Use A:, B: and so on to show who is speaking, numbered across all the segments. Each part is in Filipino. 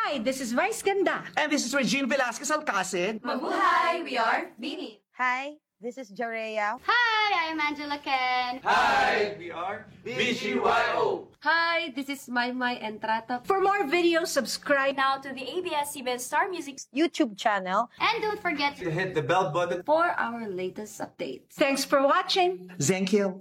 A: Hi, this is Vice Ganda.
B: And this is Regine Velasquez Alcacid.
C: Mabuhay! We are Bini.
D: Hi, this is Jorea.
C: Hi, I'm Angela Ken.
E: Hi, we are BGYO.
F: Hi, this is Maymay Entrata.
A: For more videos, subscribe
C: Now to the ABS-CBN Star Music.
D: YouTube channel.
C: And don't forget
E: To hit the bell button.
F: For our latest updates.
A: Thanks for watching.
B: Thank you.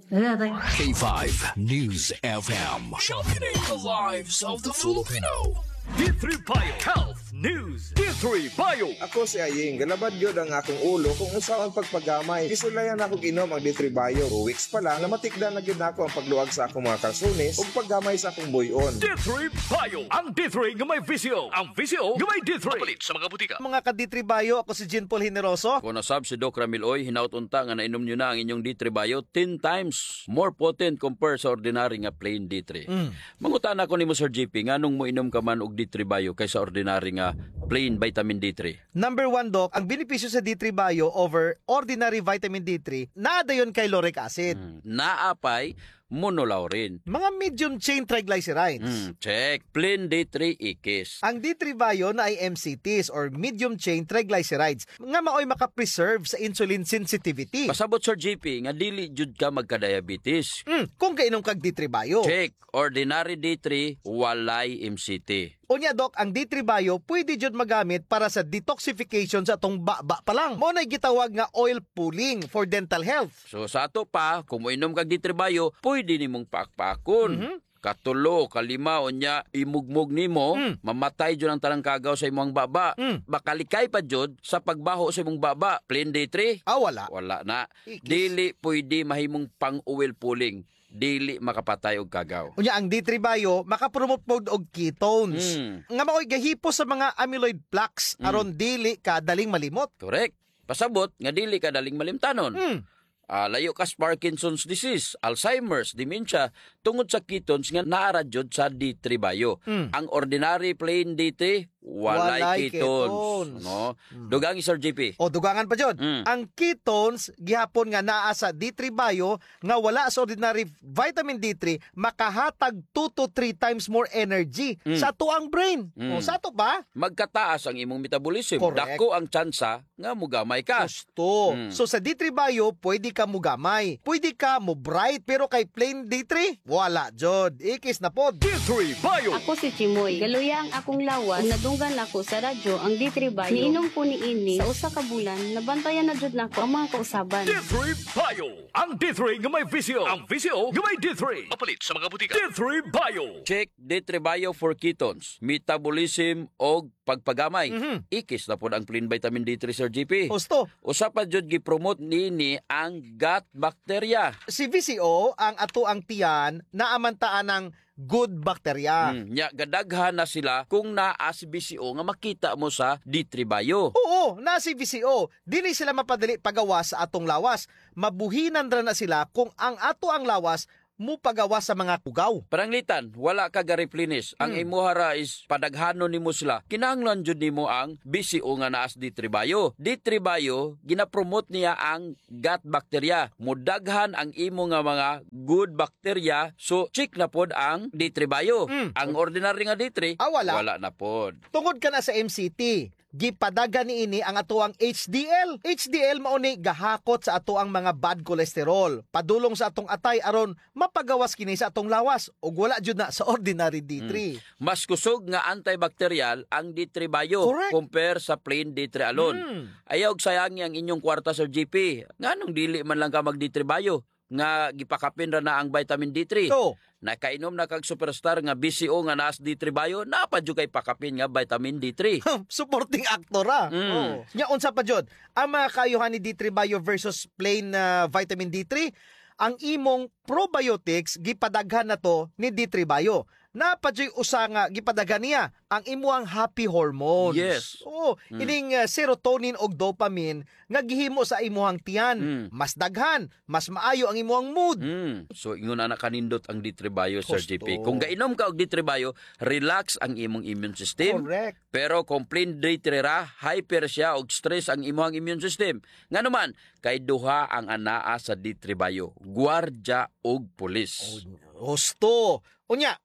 G: K5 News FM. Championing the lives of the Filipino. D3 Bio Health News. D3 Bio.
H: Ako si Aying, galabad yun ang akong ulo kung usaon pagpagamay. Kisulayan akong inom ang D3 Bio. 2 weeks pa lang, namatikda na gyud ako ang pagluwag sa akong mga kalsunis ug paggamay sa akong buyon.
G: D3 Bio. Ang D3 nga may visio. Ang visio nga may D3. Papalit sa mga butika.
I: Mga ka-D3 Bio, ako si Jean Paul Generoso.
J: Kung nasab si Doc Ramiloy, hinaut-unta nga nainom nyo na ang inyong D3 Bio 10 times more potent compare sa ordinary nga plain D3. Mangutana ko ni mo Sir JP, nga nung mo inom ka man og D3 Bio kaysa ordinary nga plain vitamin D3?
I: Number 1, Doc, ang benepisyo sa D3 Bio over ordinary vitamin D3, naadayon kay lauric acid.
J: Naapay monolaurin.
I: Mga medium chain triglycerides.
J: Check. Plain D3 ikis.
I: Ang D3 Bio na ay MCTs or medium chain triglycerides nga maoy makapreserve sa insulin sensitivity.
J: Pasabot Sir JP, nga dili jud ka magka-diabetes.
I: Kung kainom kag D3 Bio.
J: Check. Ordinary D3, walay MCT.
I: Unya, Doc, ang D3 Bio pwede jud magamit para sa detoxification sa atong baba pa lang. Mo na gitawag nga oil pulling for dental health.
J: So sa ato pa, kung moinom kag D3 Bio, pwede nimong pakpakon. Katulo, kalima, unya, imugmug nimo, mamatay jud ang tanang kagaw sa imong baba. Bakalikay pa jud sa pagbaho sa imong baba. Plain D3?
I: Wala.
J: Wala na.
I: Ikis.
J: Dili pwede mahimong pang-oil pulling. Dili makapatay og kagaw.
I: Unya, ang D3 Bio makapromote pod og ketones. Nga maoy gahipo sa mga amyloid plaques aron dili ka daling malimot.
J: Correct. Pasabot nga dili ka daling malimtanon. Layo ka sa Parkinson's disease, Alzheimer's, dementia, tungod sa ketones nga naara jud sa D3 Bio. Ang ordinary plain D3, walay ketones. No? Dugang Sir JP.
I: O dugangan pa jud. Ang ketones gihapon nga naa sa D3 Bio nga wala sa ordinary vitamin D3 makahatag 2 to 3 times more energy sa tuang brain. O sa to ba?
J: Magkataas ang imong metabolism.
I: Correct.
J: Dako ang tsansa nga mugamay ka.
I: Gusto. So sa D3 Bio, pwede ka mugamay. Pwede ka mo bright, pero kay plain D3, wala jud. Ikis na pod.
G: D3 Bio.
F: Ako si Chimoy. Galuya ang akong lawas. Nadunggan ako sa radyo ang D3 Bio. Niinom ko ni ini sa usa ka bulan. Nabantayan na jud nako ang mga kausaban.
G: D3 Bio. Ang D3 nga may visio. Ang visio nga may D3. Papalit sa mga butika. D3 Bio.
J: Check D3 Bio for ketones, metabolism og pagpagamay. Ikis na po ang plain vitamin D3 Sir GP.
I: Gusto.
J: Usa pa jud gi-promote nini ang gut bacteria.
I: Si VCO, ang ato ang tiyan, naamantaan ng good bacteria.
J: Nya gadaghan na sila kung naa si BCO nga makita mo sa D3 Bio.
I: Oo, na si VCO. Dili sila mapadali pagawas sa atong lawas. Mabuhinan ra na sila kung ang ato ang lawas mo pagawa sa mga kugaw.
J: Paranglitan, wala ka ga-replenish. Ang imuhara is padaghanon nimo sila. Kinahanglan jud nimo ang BCO nga naas D3 Bio. D3 Bio, gina-promote niya ang gut bacteria. Mudaghan ang imo nga mga good bacteria. So, check na pod ang D3 Bio. Ang ordinary nga D3,
I: wala.
J: wala na pod.
I: Tungod ka na sa MCT, gipadagan niini ang atoang HDL. HDL mao ni gahakot sa atoang mga bad cholesterol. Padulong sa atong atay aron mapagawas kini sa atong lawas ug wala jud na sa ordinary D3.
J: Mas kusog nga antibacterial ang D3 Bio
I: Correct.
J: compare sa plain D3 alone. Ayaw sayangi ang inyong kwarta Sir GP. Nganong dili man lang ka mag D3 Bio nga gipakapin ra na ang vitamin D3.
I: So,
J: nakainom na kag superstar nga BCO nga naas D3 Bio, napadyo kay pakapin nga vitamin D3.
I: supporting actor Oh. Nya unsa pa jud ang mga kayuhan ni D3 Bio versus plain vitamin D3? Ang imong probiotics gipadaghan na to ni D3 Bio. Napadyoy usa nga gipadaghan niya ang imuang happy hormones.
J: Yes.
I: Ining serotonin og dopamine nga gihimo sa imuhang tiyan. Mas daghan, mas maayo ang imuhang mood.
J: So ingon ana kanindot ang D3 Bio Sir
I: Gusto.
J: JP. Kung gainom ka og D3 Bio, relax ang imong immune system.
I: Correct.
J: Pero kung plain D3 ra, hyper siya og stress ang imong immune system. Nga naman, kay duha ang anaa sa D3 Bio, gwardya og pulis.
I: Gusto. Unya,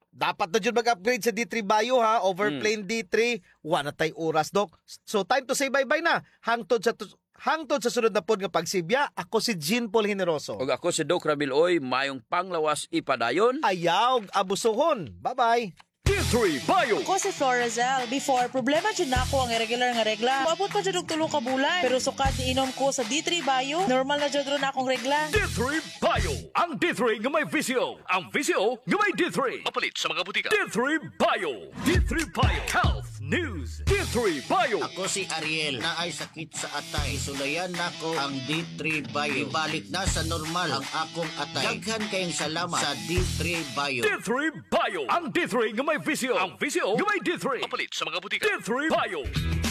I: dapat na dyan mag-upgrade sa D3 Bio ha, overplane D3, wala tay oras dok. So time to say bye-bye na. Hangtod sa sunod na pod nga pagsibya, ako si Jean Paul Generoso.
J: O ako si Doc Rabiloy, mayong panglawas ipadayon.
I: Ayaw, abusohon. Bye-bye.
G: D3 Bio.
K: Ako si Florazel. Before, problema dyan na ako ang irregular nga regla. Maabot pa dyan og 3 ka bulan. Pero sukad ni inom ko sa D3 Bio, normal na dyan ron akong regla.
G: D3 Bio. Ang D3 nga may VCO. Ang VCO nga may D3. Mapalit sa mga butika. D3 Bio. D3 Bio. Health News. D3 Bio.
L: Ako si Ariel na ay sakit sa atay. Sulayan nako ang D3 Bio. Ibalik na sa normal ang akong atay. Daghan kayong salamat sa D3 Bio.
G: D3 Bio. Ang D3 nga may VCO. Ang VCO nga may D3. Mapalit sa mga butika. D3 Bio.